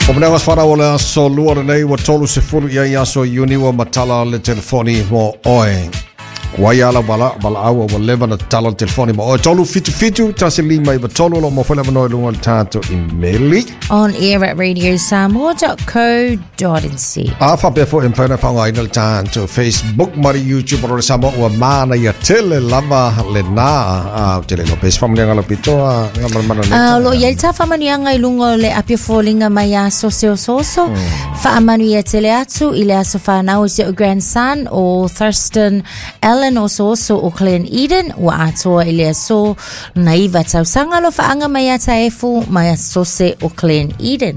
Omenangas whara o le aso lua nei wa tolu se furu ia aso iuni wa matala le telefoni mo oe. Kuai ala wala awa wa leva na tala le telefoni mo oe. Tolu fitu tasi lima iwa tolu lo mo whele manoe lunga le tātou i meli. On air at radiosamoa.co.nz. A whapefo e mwhaina whangaina le tātou Facebook mari YouTube o le Samoa ua mana ia tele lava le nā. Tele lo pes whamanianga lo pitoa. Lo ia ta whamanianga i lunga le apia fōlinga mai aso seo soso. Whaamanu ia tele atu i le aso whanau i se o grandson o Thurston Allen o soso o Glen Eden wa atoa i le aso naiva tausanga lo whaanga mai ata efu mai aso se o Glen Eden.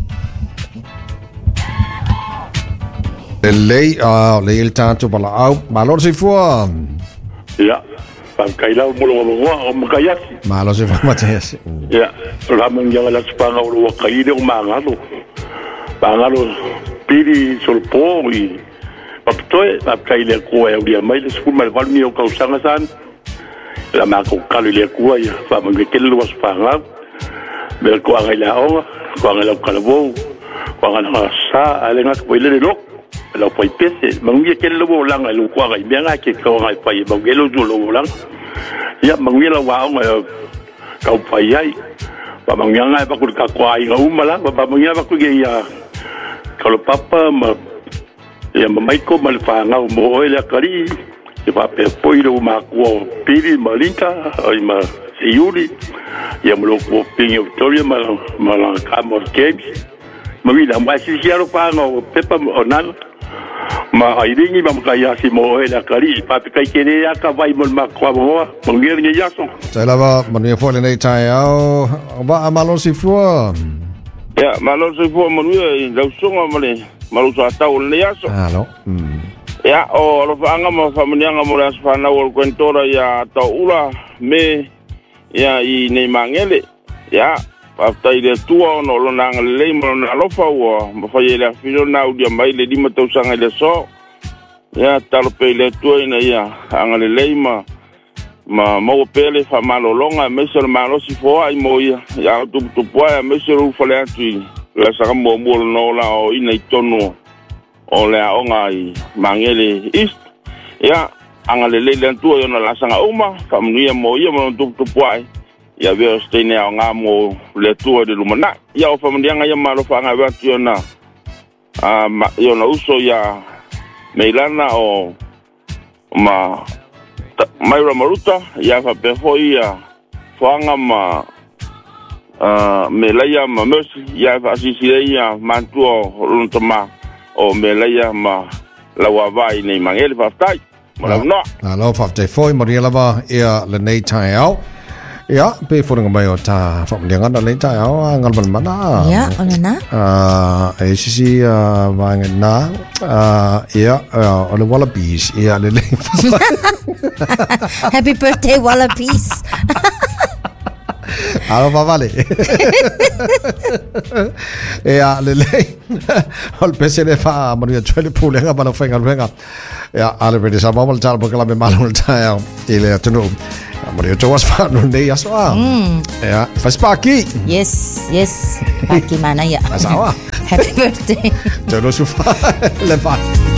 Le il tātou pala au. Malor si fua. Ja, kaila mulo o makayasi. Malo si fua matayasi. Ja, ramang yang ala spanga o kaile o mangalo. Mangalo piri solpo i paptoe kaile ko e dia mai le skul mal valmi o kausanga san. La mako kalu le ko ya fa mang kelo was panga. Bel ko ngaila o, ko ngaila kalabo. Ko ngaila sa alenga ko ile lo. La foi pese mangia ke lo lang lo kwa ga bien ke ko ga pai ba gelo jo lo lang ya mangia la wa nga ka pai ai ba mangia nga ba ku ka kwa ai ga umala ba mangia ba ku ge ya ka lo papa ma ya mai ko mal fa nga mo ele kari e ba pe poi lo ma ko piri malinka ai ma siuli ya mo lo ko pinyo Victoria ma la ka mo games mangia la ma si ya lo pa ngo pepa onal ma airingi ma kaya si mo ela kari pa kai kene ya ka vai mo ma kwa mo ngir ni yaso tai lava manu fo le nei tai au ba amalo si fua ya malo si fua manu e la songa male malo sa ta o le yaso alo ya o lo fanga mo familianga mo las fana o kwentora ya ta ula me ya I nei mangele ya after ile tua no lo nang le mo na lo fa wa mo fa ile filo na u dia mai le di mo tau sanga le so ya talo pe le tua ina ya angale le ma mo pele fa malo longa me so malo si fo ai mo ya tu poa me so u fa le atu la sa mo no la o ina itono o le onga I mangele east ya angale le tua na la sanga uma fa mo ya mo tu poa ya veo stene a ngamo le tua de lumana ya o famandianga ya malo fanga vatu na yo na uso ya meilana o ma maira maruta ya fa pefoi ya fanga ma melaya ma mercy ya fa sisi ya mantuo luntama o melaya ma la wavai nei mangeli fa tai ma no alo fa te foi mariela ba ia le nei tai au. Ja, pe furanga mai o ta whamdianga na leita au ngalman mana. Ja, ona na. Sisi vanga na. Ja, ole wallabies. Ja, le le. Happy birthday wallabies. Alo vale. Ja, le le. Ol pese le fa manuia twele pulenga bana fenga venga. Ja, alle be sa mamal tal bakala me malul ta ile tunu. Mario Joas Fano nei aso a. Ja, faz paki. Yes. Paki mana ya. Asawa. Happy birthday. Jono sufa. Lepa.